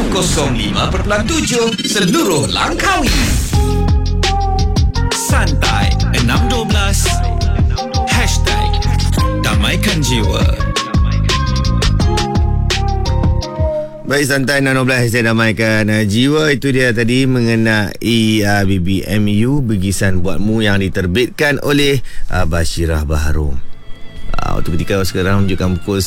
105.7 seluruh Langkawi. Santai 612 #Damaikan Jiwa. Baik, santai 16 saya damaikan jiwa. Itu dia tadi mengenai BBMU, Bigisan Buatmu, yang diterbitkan oleh Bashirah Baharom. Waktu ketika sekarang menunjukkan pukul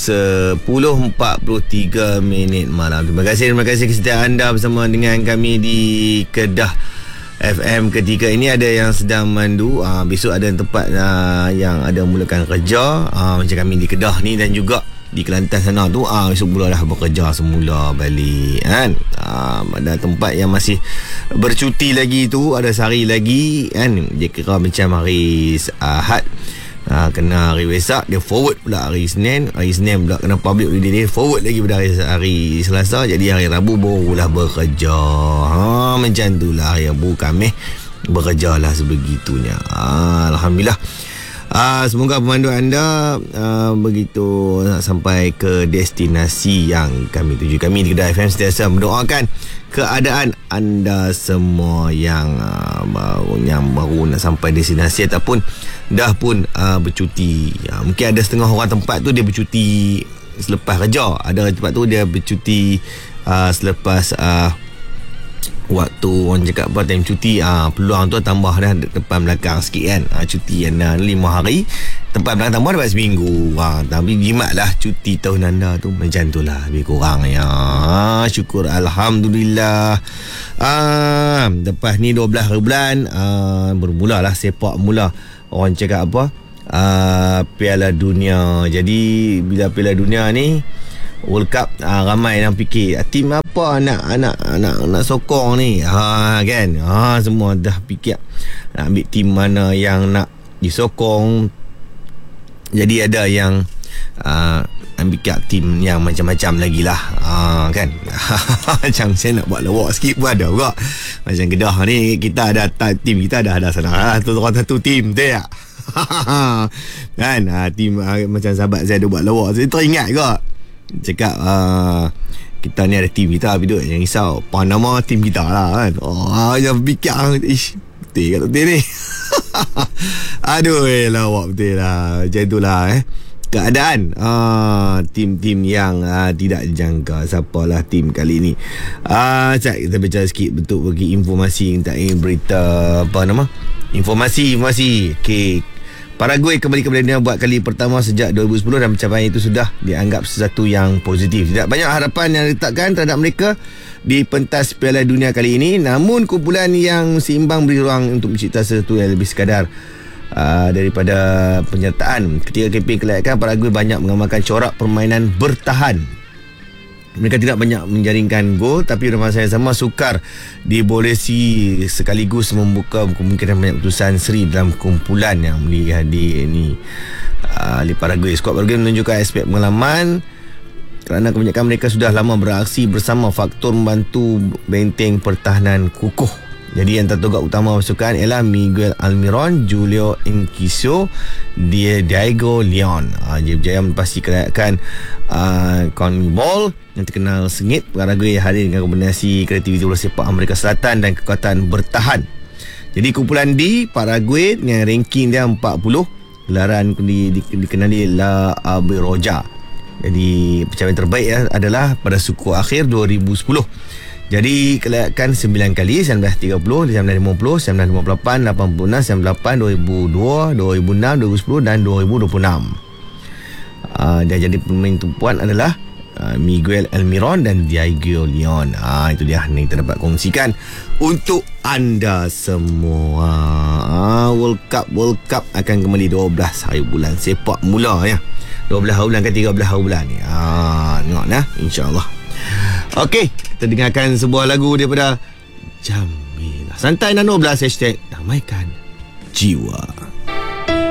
10.43 malam. Terima kasih kesetiaan anda bersama dengan kami di Kedah FM ketika ini. Ada yang sedang mandu, besok ada tempat yang ada mulakan kerja, macam kami di Kedah ni, dan juga di Kelantan sana tu besok mula dah bekerja semula balik kan. Ada tempat yang masih bercuti lagi tu, ada sehari lagi kan. Dia kira macam hari Ahad kena hari Wesak, dia forward pula hari Isnin pula kena public holiday, dia forward lagi pada hari Selasa. Jadi hari Rabu barulah bekerja. Macam tu lah, hari Rabu Khamis bekerja lah sebegitunya. Alhamdulillah. Semoga pemandu anda begitu sampai ke destinasi yang kami tuju. Kami di Kedah FM sentiasa mendoakan keadaan anda semua yang baru nak sampai destinasi ataupun dah pun bercuti. Mungkin ada setengah orang tempat tu dia bercuti selepas kerja, ada tempat tu dia bercuti selepas waktu orang cakap apa, time cuti, peluang tu tambah dah depan belakang sikit kan. Cuti anda 5 hari, tempat belakang tambah dapat seminggu. Tapi jimatlah cuti tahun anda tu macam tu lah, lebih kurang ya. Syukur Alhamdulillah. Lepas ni 12 bulan bermula lah sepak mula, orang cakap apa, Piala Dunia. Jadi bila Piala Dunia ni World Cup, ramai yang fikir tim apa nak sokong ni, kan. Semua dah fikir nak ambil tim mana yang nak disokong. Jadi ada yang ambil tim yang macam-macam lagi lah, kan. Macam saya nak buat lawak sikit pun ada juga. Macam Kedah ni kita ada tim, kita ada sana satu tim tu ya. Kan, tim macam sahabat saya ada buat lawak, saya teringat juga cakap kita ni ada tim kita, tapi duk jangan risau, Panama tim kita lah kan. Yang fikir betul kat betul ni. Aduh lawak betul lah. Macam tu lah keadaan tim-tim yang tidak dijangka. Siapalah tim kali ni. Kita bicara sikit bentuk bagi informasi, tak berita apa nama, informasi. Okay, Paraguay kembali ke Piala Dunia buat kali pertama sejak 2010 dan pencapaian itu sudah dianggap sesuatu yang positif. Tidak banyak harapan yang diletakkan terhadap mereka di pentas Piala Dunia kali ini, namun kumpulan yang seimbang beri ruang untuk mencipta sesuatu yang lebih sekadar daripada penyertaan. Ketika kempen kelayakan, Paraguay banyak mengamalkan corak permainan bertahan. Mereka tidak banyak menjaringkan gol, tapi pada masa yang sama sukar dibolesi sekaligus membuka kemungkinan banyak keputusan seri dalam kumpulan yang hadir ini. Di Paraguay, skuad Paraguay menunjukkan aspek pengalaman kerana kebanyakan mereka sudah lama beraksi bersama, faktor membantu benteng pertahanan kukuh. Jadi yang tertogak utama pasukan ialah Miguel Almiron, Julio Enquiso, Diego Leon. Dia berjaya menepasi kelayakan CONMEBOL yang terkenal sengit. Paraguay hadir dengan kombinasi kreativiti bola sepak Amerika Selatan dan kekuatan bertahan. Jadi kumpulan D, Paraguay dengan ranking dia 40, gelaran dikenali La Albiroja. Jadi pencapaian terbaik adalah pada suku akhir 2010. Jadi kelayakan 9 kali, 1930, 1950, 1958, 86, 98, 2002, 2006, 2010 dan 2026. Dia jadi pemain tumpuan adalah Miguel Almiron dan Diego Leon. Itu dia yang kita dapat kongsikan untuk anda semua. World Cup akan kembali 12 hari bulan sepak mula ya. 12 hari bulan ke 13 hari bulan ni. Tengok nah, insya-Allah. Okey, kita dengarkan sebuah lagu daripada Jamilah. Santai 12 #Damaikan Jiwa.